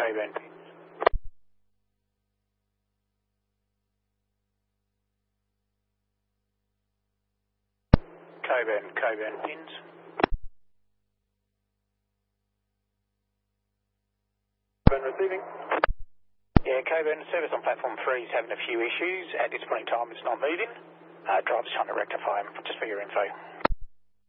K-band. K-band pins. K-band receiving. Yeah, K-band service on platform 3 is having a few issues. At this point in time, it's not moving. Driver's trying to rectify them, just for your info.